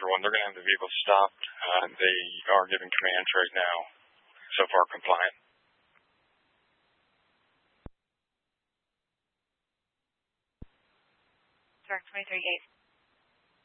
everyone. They're going to have the vehicle stopped. They are giving commands right now. So far compliant. Shark 23-8.